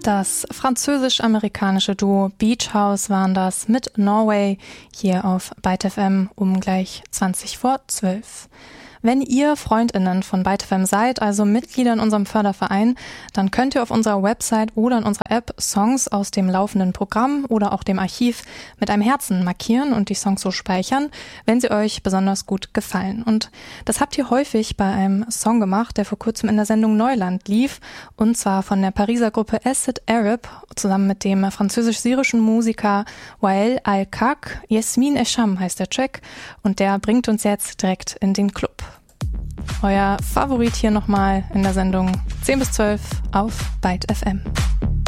Das französisch-amerikanische Duo Beach House waren das mit Norway hier auf Byte FM um gleich 11:20. Wenn ihr FreundInnen von Byte FM seid, also Mitglieder in unserem Förderverein, dann könnt ihr auf unserer Website oder in unserer App Songs aus dem laufenden Programm oder auch dem Archiv mit einem Herzen markieren und die Songs so speichern, wenn sie euch besonders gut gefallen. Und das habt ihr häufig bei einem Song gemacht, der vor kurzem in der Sendung Neuland lief, und zwar von der Pariser Gruppe Acid Arab zusammen mit dem französisch-syrischen Musiker Wael Al-Kak. Yasmin Esham heißt der Track und der bringt uns jetzt direkt in den Club. Euer Favorit hier nochmal in der Sendung 10 bis 12 auf Byte FM.